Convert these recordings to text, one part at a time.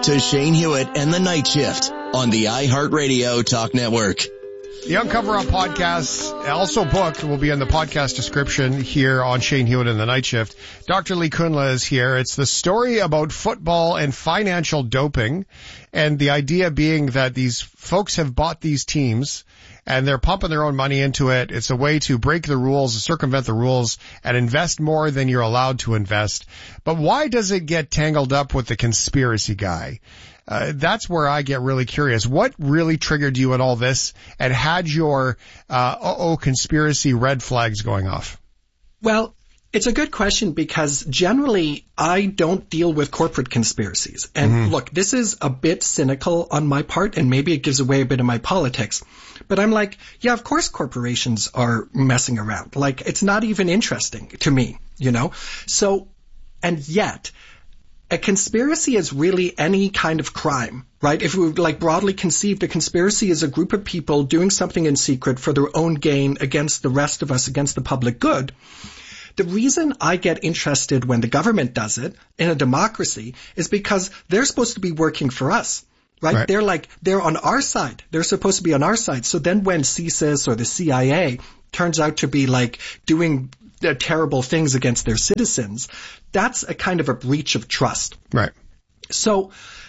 to Shane Hewitt and the Night Shift on the iHeartRadio Talk Network. The Uncover Up podcast, also book, will be in the podcast description here on Shane Hewitt and the Night Shift. Dr. Lee Kunla is here. It's the story about football and financial doping, and the idea being that these folks have bought these teams and they're pumping their own money into it. It's a way to break the rules, to circumvent the rules, and invest more than you're allowed to invest. But why does it get tangled up with the conspiracy guy? That's where I get really curious. What really triggered you in all this and had your conspiracy red flags going off? Well, it's a good question because generally I don't deal with corporate conspiracies. And look, this is a bit cynical on my part, and maybe it gives away a bit of my politics. But I'm like, yeah, of course corporations are messing around. Like, it's not even interesting to me, you know? So, and yet, a conspiracy is really any kind of crime, right? If we like broadly conceived, a conspiracy is a group of people doing something in secret for their own gain against the rest of us, against the public good. The reason I get interested when the government does it in a democracy is because they're supposed to be working for us, right? They're on our side. They're supposed to be on our side. So then when CSIS or the CIA turns out to be like doing terrible things against their citizens, that's a kind of a breach of trust. Right. So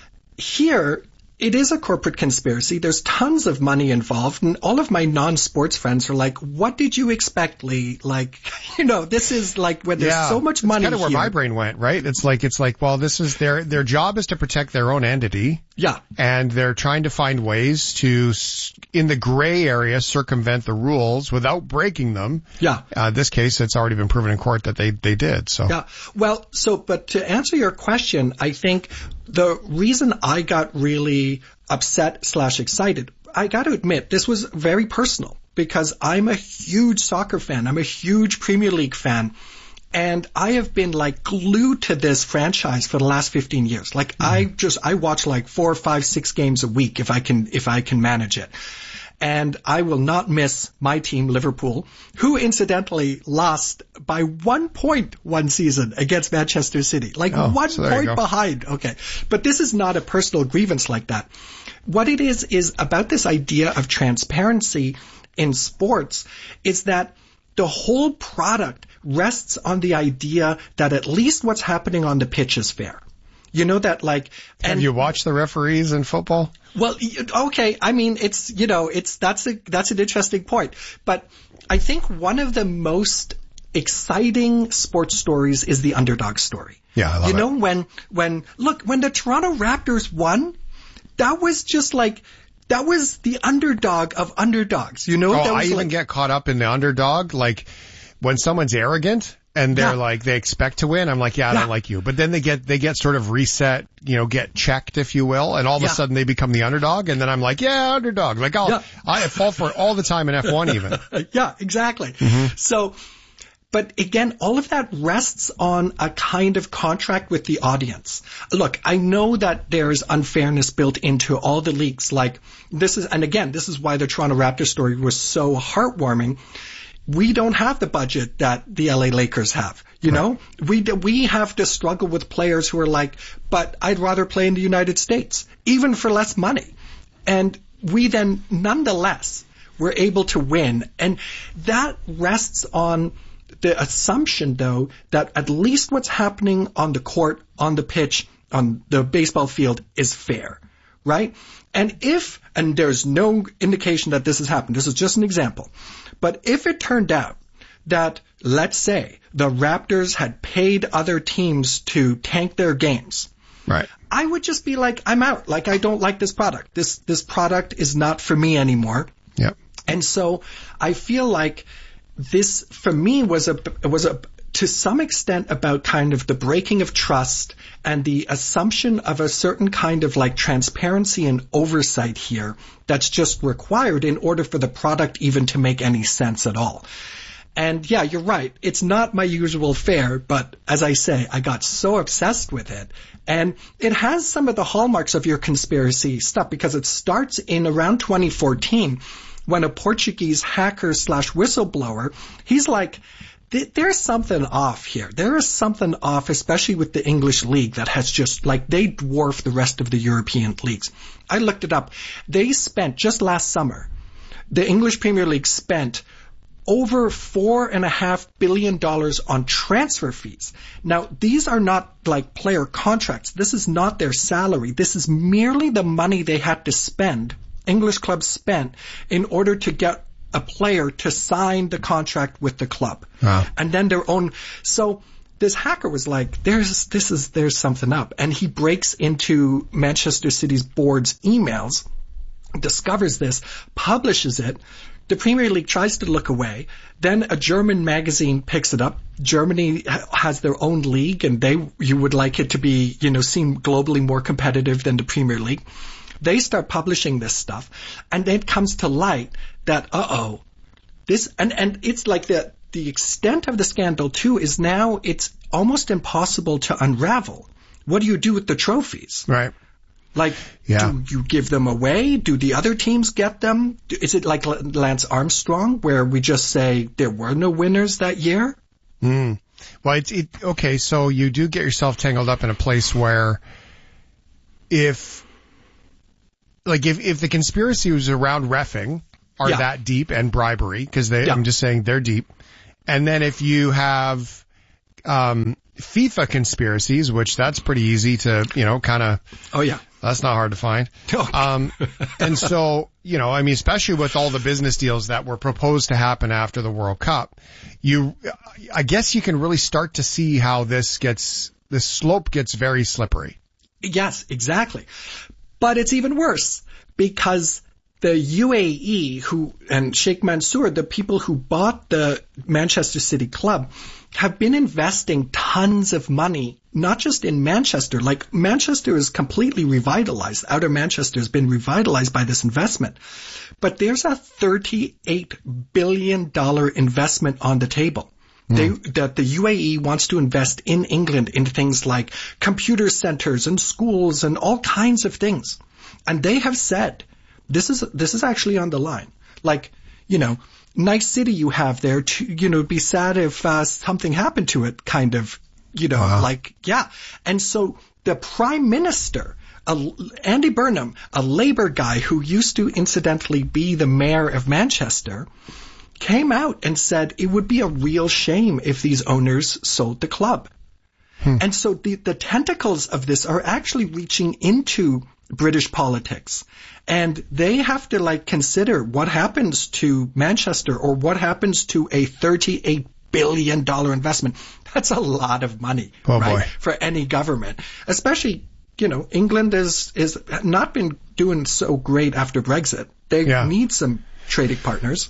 here, it is a corporate conspiracy. There's tons of money involved, and all of my non-sports friends are like, what did you expect, Lee? Like, you know, this is like when there's so much money here. That's kind of where my brain went, right? It's like, well, this is their job is to protect their own entity. Yeah. And they're trying to find ways to, in the gray area, circumvent the rules without breaking them. Yeah. This case, it's already been proven in court that they did, so. Yeah. Well, but to answer your question, I think the reason I got really upset / excited, I got to admit, this was very personal because I'm a huge soccer fan. I'm a huge Premier League fan. And I have been like glued to this franchise for the last 15 years. Like I watch like 4, 5, 6 games a week if I can manage it. And I will not miss my team, Liverpool, who incidentally lost by 1 point one season against Manchester City. Like 1 point behind. Okay. But this is not a personal grievance like that. What it is about this idea of transparency in sports is that the whole product rests on the idea that at least what's happening on the pitch is fair. You know that like... Have you watched the referees in football? Well, okay. I mean, that's an interesting point. But I think one of the most exciting sports stories is the underdog story. Yeah, I love it. You know, when the Toronto Raptors won, that was just like... That was the underdog of underdogs, you know? I even get caught up in the underdog, like when someone's arrogant and they're like, they expect to win. I'm like, I don't like you. But then they get sort of reset, you know, get checked, if you will. And all of a sudden they become the underdog. And then I'm like, underdog. Like, I fall for it all the time in F1 even. Yeah, exactly. So, but again, all of that rests on a kind of contract with the audience. Look, I know that there's unfairness built into all the leagues. Like this is why the Toronto Raptors story was so heartwarming. We don't have the budget that the LA Lakers have. You know, we have to struggle with players who are like, but I'd rather play in the United States, even for less money. And we then, nonetheless, were able to win. And that rests on the assumption, though, that at least what's happening on the court, on the pitch, on the baseball field is fair, right? And there's no indication that this has happened. This is just an example. But if it turned out that, let's say, the Raptors had paid other teams to tank their games, right? I would just be like, I'm out. Like, I don't like this product. This product is not for me anymore. Yeah. And so I feel like this, for me, was to some extent about kind of the breaking of trust and the assumption of a certain kind of like transparency and oversight here that's just required in order for the product even to make any sense at all. And yeah, you're right. It's not my usual fare, but as I say, I got so obsessed with it. And it has some of the hallmarks of your conspiracy stuff because it starts in around 2014 when a Portuguese hacker / whistleblower, he's like, there's something off here. There is something off, especially with the English league that has just they dwarf the rest of the European leagues. I looked it up. They spent just last summer, the English Premier League spent over $4.5 billion on transfer fees. Now, these are not like player contracts. This is not their salary. This is merely the money they had to spend, English clubs spent, in order to get a player to sign the contract with the club. Wow. And then their own. So this hacker was like, there's something up. And he breaks into Manchester City's board's emails, discovers this, publishes it. The Premier League tries to look away. Then a German magazine picks it up. Germany has their own league, and you would like it to be, seem globally more competitive than the Premier League. They start publishing this stuff, and then it comes to light that, this, and it's like the extent of the scandal too is now it's almost impossible to unravel. What do you do with the trophies? Right. Like, do you give them away? Do the other teams get them? Is it like Lance Armstrong, where we just say there were no winners that year? Well, okay, so you do get yourself tangled up in a place where if the conspiracy was around reffing are that deep and bribery, because I'm just saying they're deep. And then if you have FIFA conspiracies, which that's pretty easy to, kind of. Oh, yeah. That's not hard to find. And so, especially with all the business deals that were proposed to happen after the World Cup, I guess you can really start to see how this slope gets very slippery. Yes, exactly. But it's even worse because the UAE and Sheikh Mansour, the people who bought the Manchester City club, have been investing tons of money, not just in Manchester. Like, Manchester is completely revitalized. Outer Manchester has been revitalized by this investment. But there's a $38 billion investment on the table. That the UAE wants to invest in England in things like computer centers and schools and all kinds of things. And they have said, this is actually on the line. Like, nice city you have there to, be sad if something happened to it, kind of, And so the Prime Minister, Andy Burnham, a Labour guy who used to incidentally be the mayor of Manchester, came out and said it would be a real shame if these owners sold the club. And so the tentacles of this are actually reaching into British politics. And they have to consider what happens to Manchester or what happens to a $38 billion investment. That's a lot of money, for any government. Especially, England is not been doing so great after Brexit. They need some trading partners.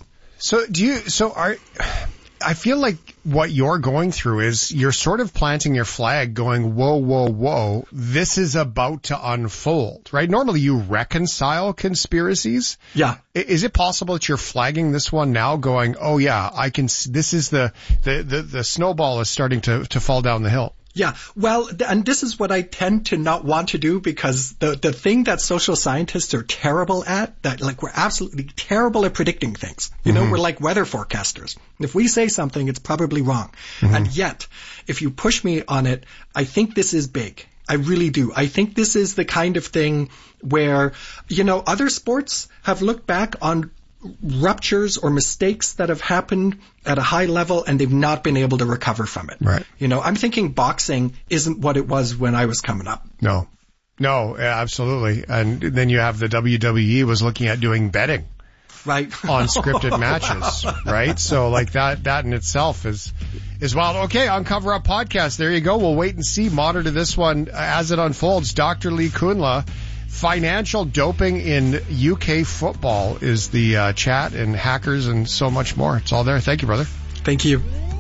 I feel like what you're going through is you're sort of planting your flag going, whoa, whoa, whoa, this is about to unfold, right? Normally you reconcile conspiracies. Yeah. Is it possible that you're flagging this one now going, oh yeah, I can see, this is the snowball is starting to fall down the hill? Yeah, well, and this is what I tend to not want to do, because the thing that social scientists are terrible at, we're absolutely terrible at predicting things. We're like weather forecasters. If we say something, it's probably wrong. And yet, if you push me on it, I think this is big. I really do. I think this is the kind of thing where, other sports have looked back on ruptures or mistakes that have happened at a high level and they've not been able to recover from it. Right. I'm thinking boxing isn't what it was when I was coming up. No, absolutely. And then you have the WWE was looking at doing betting. Right. On scripted matches, right? So that in itself is wild. Okay, on Cover Up Podcast, there you go. We'll wait and see. Monitor to this one as it unfolds. Dr. Lee Kunla. Financial doping in UK football is the chat, and hackers and so much more. It's all there. Thank you, brother. Thank you.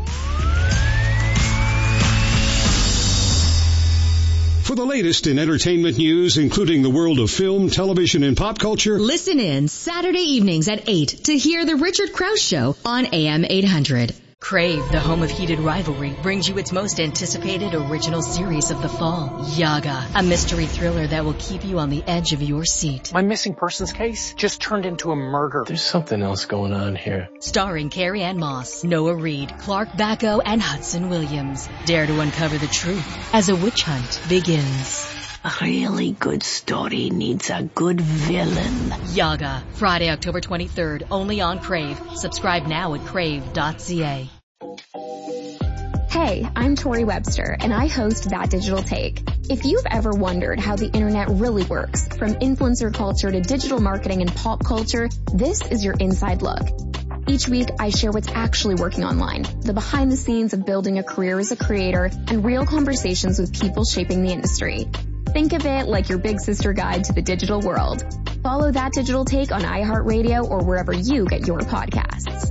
For the latest in entertainment news, including the world of film, television, and pop culture, listen in Saturday evenings at 8 to hear The Richard Krause Show on AM 800. Crave, the home of heated rivalry, brings you its most anticipated original series of the fall, Yaga, a mystery thriller that will keep you on the edge of your seat. My missing persons case just turned into a murder. There's something else going on here. Starring Carrie Ann Moss, Noah Reid, Clark Bacco, and Hudson Williams. Dare to uncover the truth as a witch hunt begins. A really good story needs a good villain. Yaga, Friday, October 23rd, only on Crave. Subscribe now at crave.ca. Hey, I'm Tori Webster, and I host That Digital Take. If you've ever wondered how the internet really works, from influencer culture to digital marketing and pop culture, this is your inside look. Each week, I share what's actually working online, the behind the scenes of building a career as a creator, and real conversations with people shaping the industry. Think of it like your big sister guide to the digital world. Follow That Digital Take on iHeartRadio or wherever you get your podcasts.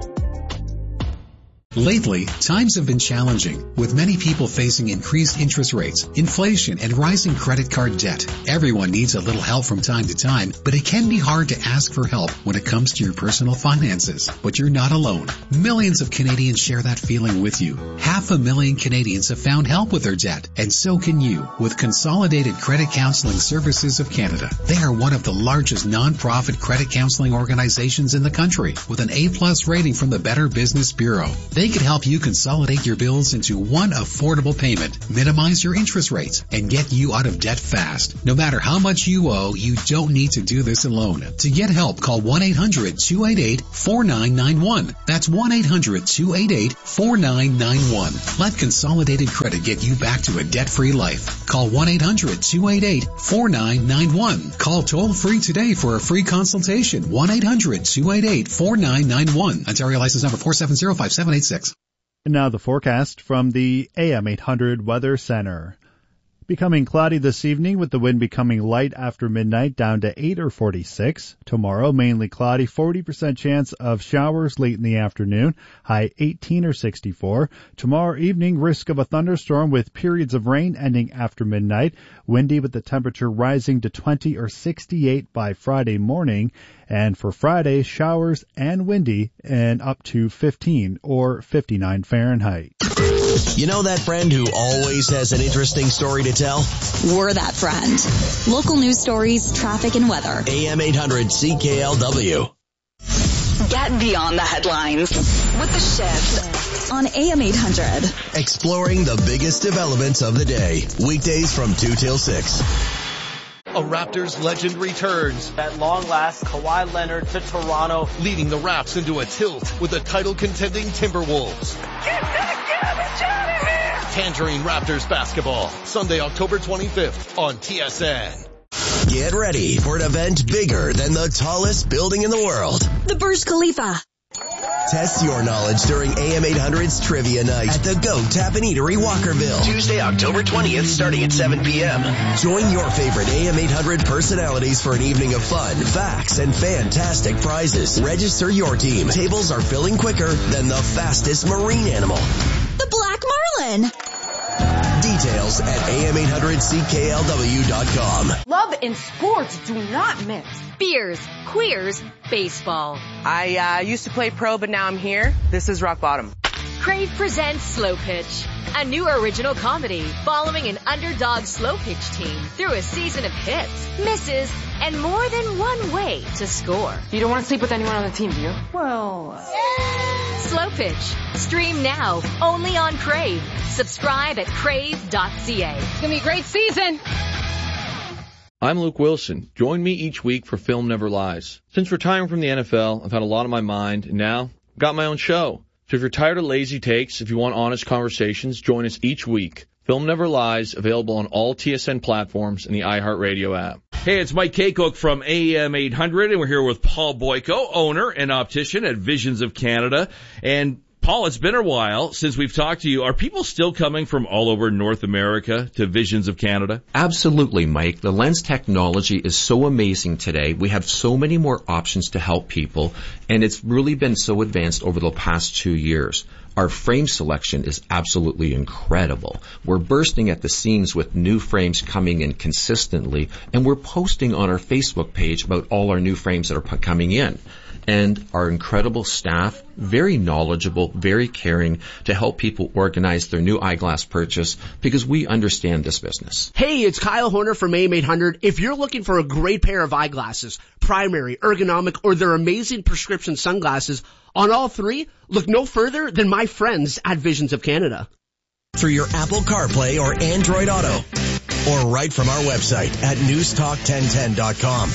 Lately, times have been challenging, with many people facing increased interest rates, inflation, and rising credit card debt. Everyone needs a little help from time to time, but it can be hard to ask for help when it comes to your personal finances. But you're not alone. Millions of Canadians share that feeling with you. 500,000 Canadians have found help with their debt, and so can you with Consolidated Credit Counseling Services of Canada. They are one of the largest non-profit credit counseling organizations in the country, with an A+ rating from the Better Business Bureau. They can help you consolidate your bills into one affordable payment, minimize your interest rates, and get you out of debt fast. No matter how much you owe, you don't need to do this alone. To get help, call 1-800-288-4991. That's 1-800-288-4991. Let Consolidated Credit get you back to a debt-free life. Call 1-800-288-4991. Call toll-free today for a free consultation. 1-800-288-4991. Ontario license number 4705786. And now the forecast from the AM 800 Weather Center. Becoming cloudy this evening with the wind becoming light after midnight down to 8 or 46. Tomorrow, mainly cloudy, 40% chance of showers late in the afternoon, high 18 or 64. Tomorrow evening, risk of a thunderstorm with periods of rain ending after midnight. Windy with the temperature rising to 20 or 68 by Friday morning. And for Friday, showers and windy and up to 15 or 59 Fahrenheit. You know that friend who always has an interesting story to tell? We're that friend. Local news stories, traffic, and weather. AM 800 CKLW. Get beyond the headlines with The Shift on AM 800. Exploring the biggest developments of the day. Weekdays from 2 till 6. A Raptors legend returns. At long last, Kawhi Leonard to Toronto, leading the Raps into a tilt with the title-contending Timberwolves. Get that garbage out of here! Tangerine Raptors basketball, Sunday, October 25th on TSN. Get ready for an event bigger than the tallest building in the world. The Burj Khalifa. Test your knowledge during AM 800's Trivia Night at the Go Tap and Eatery, Walkerville. Tuesday, October 20th, starting at 7 p.m. Join your favorite AM 800 personalities for an evening of fun, facts, and fantastic prizes. Register your team. Tables are filling quicker than the fastest marine animal. The Black Marlin. Details at am800cklw.com. Love and sports do not mix. Beers, queers, baseball. I used to play pro, but now I'm here. This is rock bottom. Crave presents Slow Pitch, a new original comedy following an underdog slow pitch team through a season of hits, misses, and more than one way to score. You don't want to sleep with anyone on the team, do you? Well... Slow Pitch. Stream now, only on Crave. Subscribe at crave.ca. It's going to be a great season. I'm Luke Wilson. Join me each week for Film Never Lies. Since retiring from the NFL, I've had a lot on my mind, and now I've got my own show. So if you're tired of lazy takes, if you want honest conversations, join us each week. Film Never Lies, available on all TSN platforms and the iHeartRadio app. Hey, it's Mike Kaycook from AM 800, and we're here with Paul Boyko, owner and optician at Visions of Canada. And Paul, it's been a while since we've talked to you. Are people still coming from all over North America to Visions of Canada? Absolutely, Mike. The lens technology is so amazing today. We have so many more options to help people, and it's really been so advanced over the past 2 years. Our frame selection is absolutely incredible. We're bursting at the seams with new frames coming in consistently, and we're posting on our Facebook page about all our new frames that are coming in. and our incredible staff, very knowledgeable, very caring, to help people organize their new eyeglass purchase because we understand this business. Hey, it's Kyle Horner from AM800. If you're looking for a great pair of eyeglasses, primary, ergonomic, or their amazing prescription sunglasses, on all three, look no further than my friends at Visions of Canada. Through your Apple CarPlay or Android Auto, or right from our website at newstalk1010.com.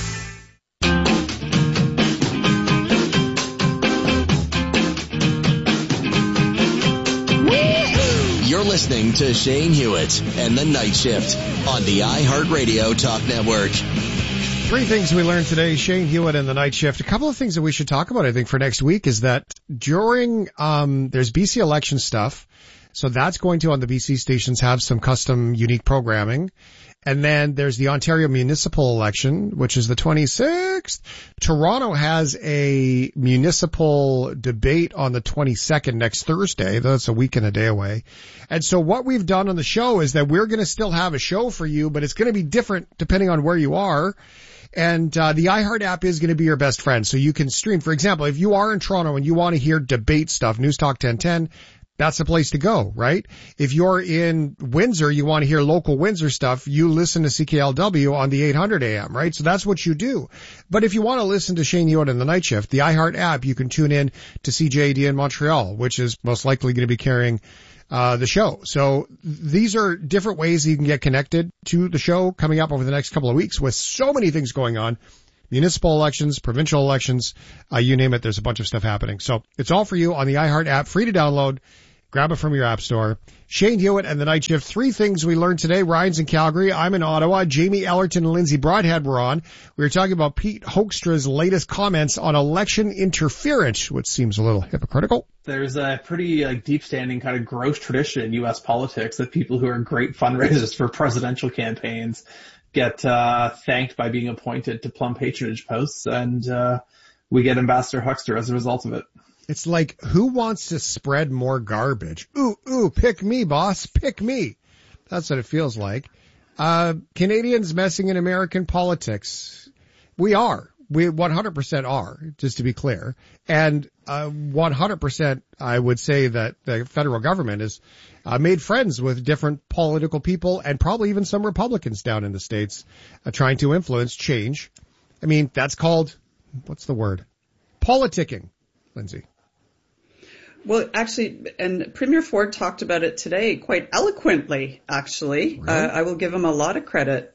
You're listening to Shane Hewitt and the Night Shift on the iHeartRadio Talk Network. 3 things we learned today, Shane Hewitt and the Night Shift. A couple of things that we should talk about, I think, for next week is that during, there's BC election stuff. So that's going to, on the BC stations, have some custom unique programming. And then there's the Ontario municipal election, which is the 26th. Toronto has a municipal debate on the 22nd next Thursday. That's a week and a day away. And so what we've done on the show is that we're going to still have a show for you, but it's going to be different depending on where you are. And the iHeart app is going to be your best friend. So you can stream. For example, if you are in Toronto and you want to hear debate stuff, News Talk 1010, that's the place to go, right? If you're in Windsor, you want to hear local Windsor stuff, you listen to CKLW on the 800 AM, right? So that's what you do. But if you want to listen to Shane Hewitt and the Night Shift, the iHeart app, you can tune in to CJAD in Montreal, which is most likely going to be carrying the show. So these are different ways that you can get connected to the show coming up over the next couple of weeks with so many things going on. Municipal elections, provincial elections, you name it, there's a bunch of stuff happening. So it's all for you on the iHeart app, free to download. Grab it from your app store. Shane Hewitt and the Night Shift. 3 things we learned today. Ryan's in Calgary. I'm in Ottawa. Jamie Ellerton and Lindsay Broadhead were on. We were talking about Pete Hoekstra's latest comments on election interference, which seems a little hypocritical. There's a pretty deep-standing kind of gross tradition in U.S. politics that people who are great fundraisers for presidential campaigns get thanked by being appointed to plum patronage posts, and we get Ambassador Hoekstra as a result of it. It's like, who wants to spread more garbage? Ooh, pick me, boss, pick me. That's what it feels like. Canadians messing in American politics. We are. We 100% are, just to be clear. And 100% I would say that the federal government has made friends with different political people and probably even some Republicans down in the States trying to influence change. I mean, that's called, what's the word? Politicking, Lindsay. Well, actually, and Premier Ford talked about it today quite eloquently, actually. Really? I will give him a lot of credit.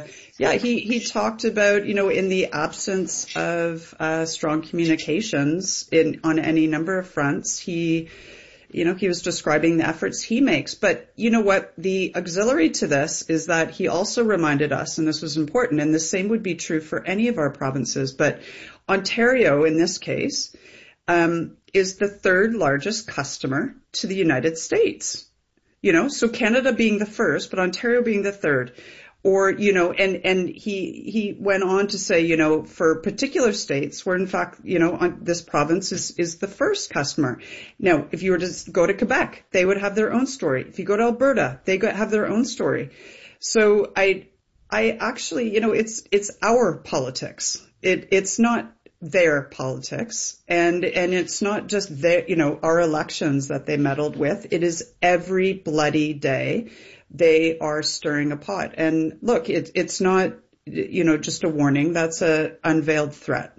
He talked about, in the absence of strong communications on any number of fronts, he was describing the efforts he makes. But you know what? The auxiliary to this is that he also reminded us, and this was important, and the same would be true for any of our provinces, but Ontario, in this case, is the 3rd largest customer to the United States. So Canada being the first, but Ontario being the 3rd. Or, and he went on to say, for particular states where in fact, this province is the first customer. Now, if you were to go to Quebec, they would have their own story. If you go to Alberta, they have their own story. So I actually, it's our politics. It's not their politics, and it's not just their, our elections that they meddled with. It is every bloody day they are stirring a pot. And look, it's not, just a warning. That's a unveiled threat.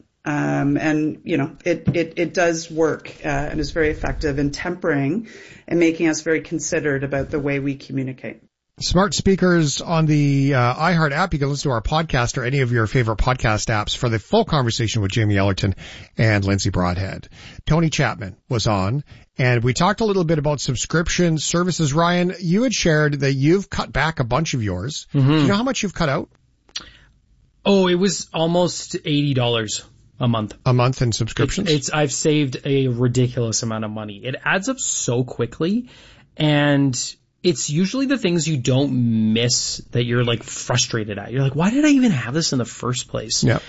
It does work, and is very effective in tempering and making us very considerate about the way we communicate. Smart speakers on the iHeart app. You can listen to our podcast or any of your favorite podcast apps for the full conversation with Jamie Ellerton and Lindsay Broadhead. Tony Chapman was on, and we talked a little bit about subscription services. Ryan, you had shared that you've cut back a bunch of yours. Mm-hmm. Do you know how much you've cut out? Oh, it was almost $80 a month. A month in subscriptions? I've saved a ridiculous amount of money. It adds up so quickly, and it's usually the things you don't miss that you're like frustrated at. You're like, why did I even have this in the first place? Yeah.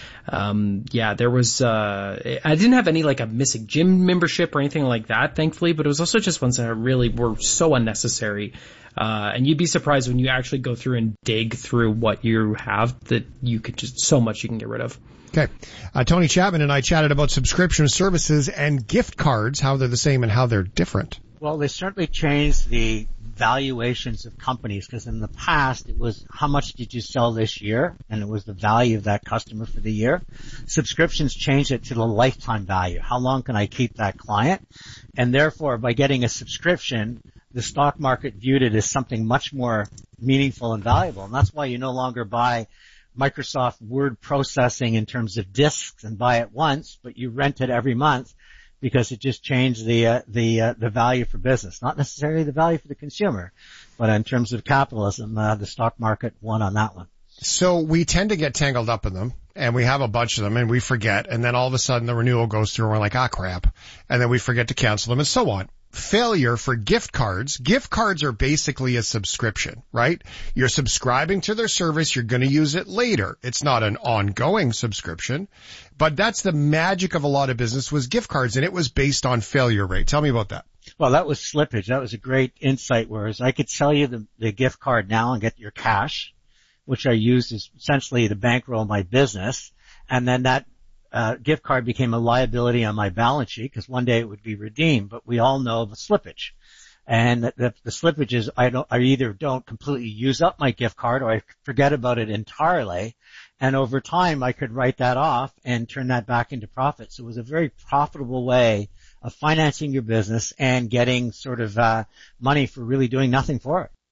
There was, I didn't have any like a missing gym membership or anything like that, thankfully, but it was also just ones that really were so unnecessary. And you'd be surprised when you actually go through and dig through what you have that you could just, so much you can get rid of. Okay. Tony Chapman and I chatted about subscription services and gift cards, how they're the same and how they're different. Well, they certainly changed the valuations of companies, because in the past it was how much did you sell this year, and it was the value of that customer for the year. Subscriptions changed it to the lifetime value. How long can I keep that client? And therefore, by getting a subscription, the stock market viewed it as something much more meaningful and valuable. And that's why you no longer buy Microsoft Word processing in terms of disks and buy it once, but you rent it every month, because it just changed the value for business. Not necessarily the value for the consumer, but in terms of capitalism, the stock market won on that one. So we tend to get tangled up in them, and we have a bunch of them, and we forget, and then all of a sudden the renewal goes through and we're like, crap. And then we forget to cancel them and so on. Failure for gift cards. Gift cards are basically a subscription, right? You're subscribing to their service. You're going to use it later. It's not an ongoing subscription, but that's the magic of a lot of business was gift cards, and it was based on failure rate. Tell me about that. Well, that was slippage. That was a great insight, whereas I could sell you the gift card now and get your cash, which I used as essentially to bankroll my business, and then that gift card became a liability on my balance sheet because one day it would be redeemed. But we all know the slippage, and the slippage is I either don't completely use up my gift card or I forget about it entirely, and over time I could write that off and turn that back into profit. So it was a very profitable way of financing your business and getting sort of money for really doing nothing for it.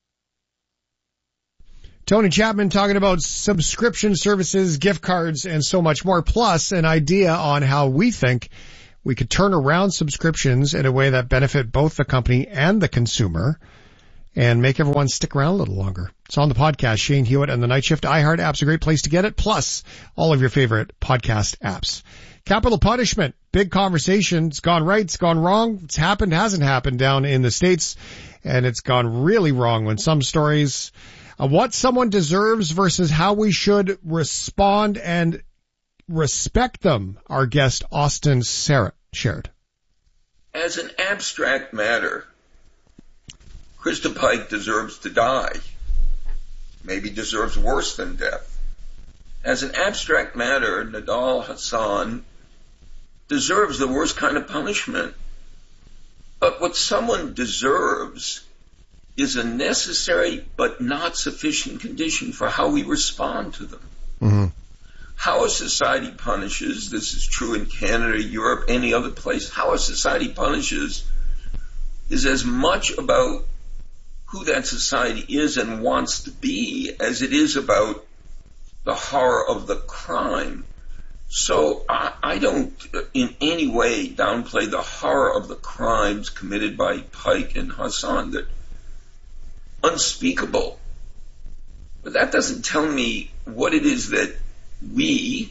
Tony Chapman talking about subscription services, gift cards, and so much more, plus an idea on how we think we could turn around subscriptions in a way that benefit both the company and the consumer and make everyone stick around a little longer. It's on the podcast, Shane Hewitt and the Night Shift. iHeart app's a great place to get it, plus all of your favorite podcast apps. Capital punishment, big conversation. It's gone right, it's gone wrong. It's happened, hasn't happened down in the States, and it's gone really wrong when some stories... what someone deserves versus how we should respond and respect them, our guest Austin Serrett shared. As an abstract matter, Krista Pike deserves to die. Maybe deserves worse than death. As an abstract matter, Nidal Hasan deserves the worst kind of punishment. But what someone deserves is a necessary but not sufficient condition for how we respond to them. Mm-hmm. How a society punishes, this is true in Canada, Europe, any other place, how a society punishes is as much about who that society is and wants to be as it is about the horror of the crime. So I don't in any way downplay the horror of the crimes committed by Pike and Hasan that unspeakable. But that doesn't tell me what it is that we,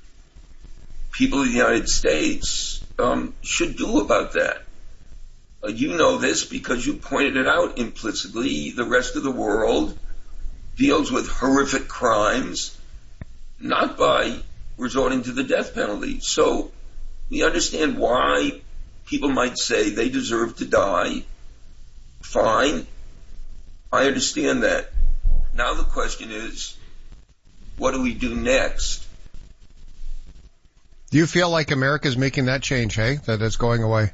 people of the United States, should do about that. You know this because you pointed it out implicitly. The rest of the world deals with horrific crimes, not by resorting to the death penalty. So we understand why people might say they deserve to die. Fine. I understand that. Now the question is, what do we do next? Do you feel like America's making that change, hey? That it's going away?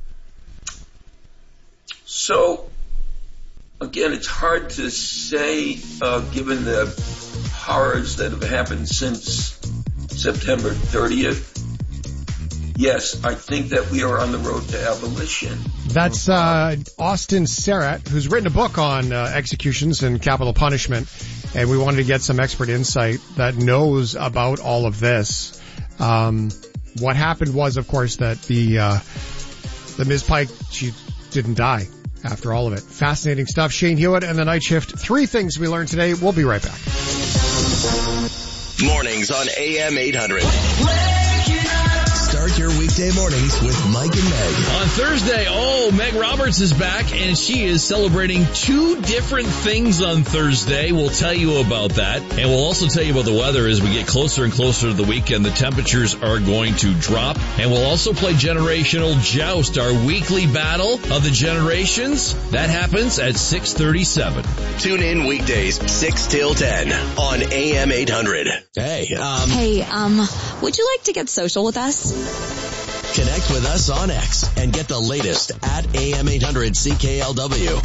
So, again, it's hard to say, given the horrors that have happened since September 30th. Yes, I think that we are on the road to abolition. That's Austin Serrett, who's written a book on executions and capital punishment, and we wanted to get some expert insight that knows about all of this. What happened was, of course, that the Ms. Pike, she didn't die after all of it. Fascinating stuff. Shane Hewitt and the Night Shift. 3 things we learned today. We'll be right back. Mornings on AM 800. Start your weekday mornings with Mike and Meg. On Thursday, Meg Roberts is back, and she is celebrating 2 different things on Thursday. We'll tell you about that, and we'll also tell you about the weather as we get closer and closer to the weekend. The temperatures are going to drop, and we'll also play Generational Joust, our weekly battle of the generations. That happens at 6:37. Tune in weekdays 6 till 10 on AM 800. Hey, would you like to get social with us? Connect with us on X and get the latest at AM 800 CKLW.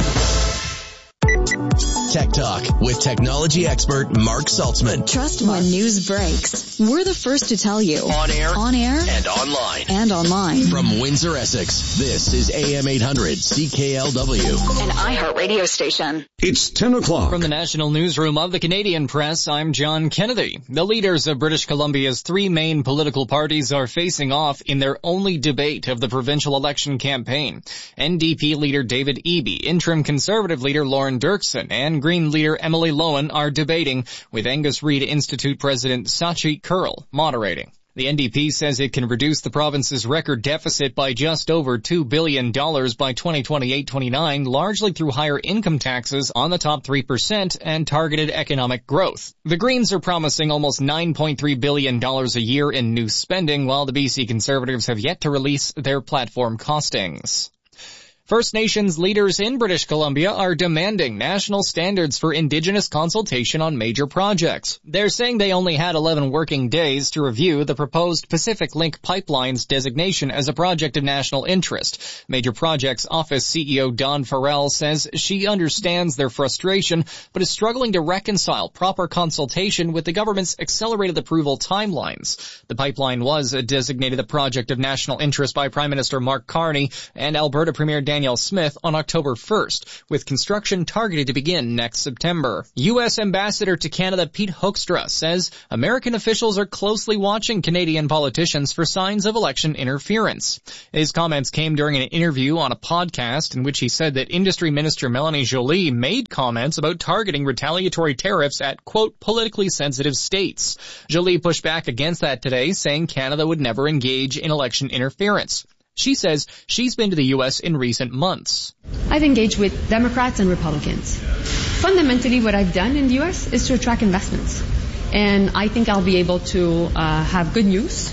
Tech Talk with technology expert Mark Saltzman. Trust when news breaks. We're the first to tell you. On air, and online. From Windsor, Essex, this is AM 800 CKLW. An iHeartRadio station. It's 10 o'clock. From the National Newsroom of the Canadian Press, I'm John Kennedy. The leaders of British Columbia's 3 main political parties are facing off in their only debate of the provincial election campaign. NDP leader David Eby, interim Conservative leader Lauren Dirksen, and Green leader Emily Lowen are debating, with Angus Reid Institute President Sachi Kurl moderating. The NDP says it can reduce the province's record deficit by just over $2 billion by 2028-29, largely through higher income taxes on the top 3% and targeted economic growth. The Greens are promising almost $9.3 billion a year in new spending, while the BC Conservatives have yet to release their platform costings. First Nations leaders in British Columbia are demanding national standards for Indigenous consultation on major projects. They're saying they only had 11 working days to review the proposed Pacific Link Pipeline's designation as a project of national interest. Major Projects Office CEO Dawn Farrell says she understands their frustration, but is struggling to reconcile proper consultation with the government's accelerated approval timelines. The pipeline was designated a project of national interest by Prime Minister Mark Carney and Alberta Premier Danielle Smith on October 1st, with construction targeted to begin next September. U.S. Ambassador to Canada Pete Hoekstra says American officials are closely watching Canadian politicians for signs of election interference. His comments came during an interview on a podcast in which he said that Industry Minister Melanie Joly made comments about targeting retaliatory tariffs at, quote, politically sensitive states. Joly pushed back against that today, saying Canada would never engage in election interference. She says she's been to the U.S. in recent months. I've engaged with Democrats and Republicans. Fundamentally, what I've done in the U.S. is to attract investments. And I think I'll be able to have good news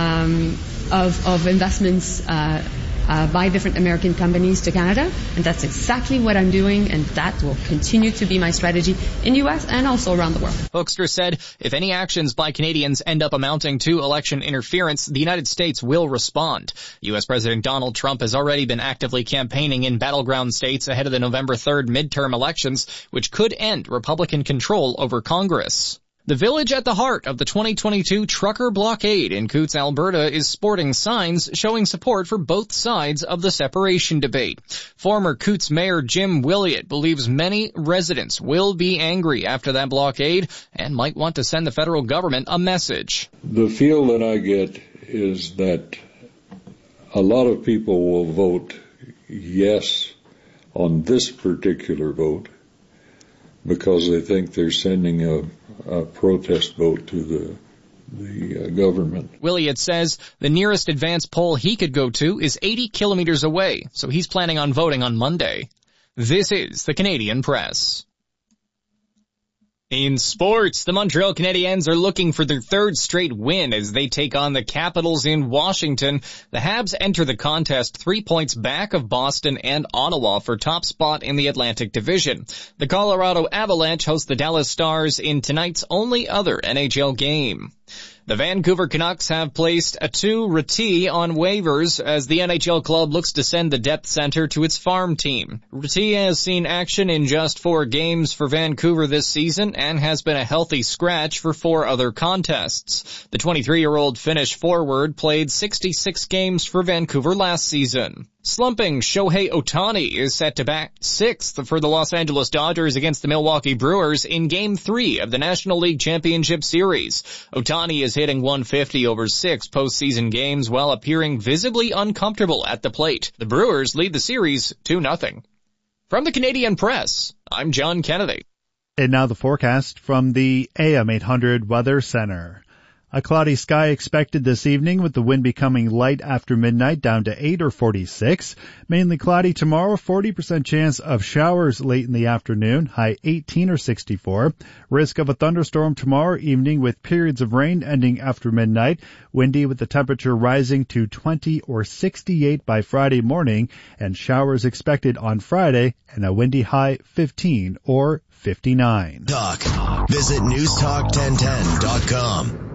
of investments by different American companies to Canada. And that's exactly what I'm doing, and that will continue to be my strategy in the U.S. and also around the world. Hoekstra said if any actions by Canadians end up amounting to election interference, the United States will respond. U.S. President Donald Trump has already been actively campaigning in battleground states ahead of the November 3rd midterm elections, which could end Republican control over Congress. The village at the heart of the 2022 trucker blockade in Coutts, Alberta is sporting signs showing support for both sides of the separation debate. Former Coutts Mayor Jim Williott believes many residents will be angry after that blockade and might want to send the federal government a message. The feel that I get is that a lot of people will vote yes on this particular vote because they think they're sending a protest vote to the government. Williott says the nearest advance poll he could go to is 80 kilometers away, so he's planning on voting on Monday. This is the Canadian Press. In sports, the Montreal Canadiens are looking for their 3rd straight win as they take on the Capitals in Washington. The Habs enter the contest 3 points back of Boston and Ottawa for top spot in the Atlantic Division. The Colorado Avalanche host the Dallas Stars in tonight's only other NHL game. The Vancouver Canucks have placed Aatu Räty on waivers as the NHL club looks to send the depth center to its farm team. Räty has seen action in just 4 games for Vancouver this season and has been a healthy scratch for 4 other contests. The 23-year-old Finnish forward played 66 games for Vancouver last season. Slumping Shohei Ohtani is set to bat 6th for the Los Angeles Dodgers against the Milwaukee Brewers in Game 3 of the National League Championship Series. Ohtani is hitting 150 over 6 postseason games while appearing visibly uncomfortable at the plate. The Brewers lead the series 2-0. From the Canadian Press, I'm John Kennedy. And now the forecast from the AM 800 Weather Center. A cloudy sky expected this evening with the wind becoming light after midnight down to 8 or 46. Mainly cloudy tomorrow, 40% chance of showers late in the afternoon, high 18 or 64. Risk of a thunderstorm tomorrow evening with periods of rain ending after midnight. Windy with the temperature rising to 20 or 68 by Friday morning, and showers expected on Friday and a windy high 15 or 59. Visit newstalk1010.com.